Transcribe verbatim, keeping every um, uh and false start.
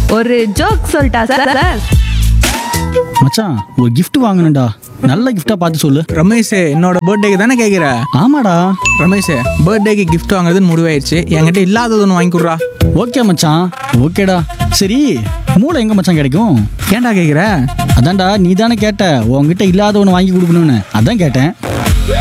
ஒரு ஜோக் சொல்லிட்டா sir sir மச்சான், ஒரு gift வாங்கணும்டா. நல்ல gift-ஆ பார்த்து சொல்லு. ரமேஷ், என்னோட பர்த்டேக்கு தானே கேட்குற? ஆமாடா. ரமேஷ், பர்த்டேக்கு gift வாங்குறதுன்னு முடிவாயிடுச்சு. என்கிட்ட இல்லாதது ஒன்று வாங்கி கொடுறா. ஓகே மச்சான், ஓகேடா. சரி, மூளை எங்க மச்சான் கிடைக்கும்? ஏன்டா கேட்குற? அதான்டா, நீ தானே கேட்ட உன்கிட்ட இல்லாத ஒன்று வாங்கி கொடுக்கணும்னு. அதான் கேட்டேன்.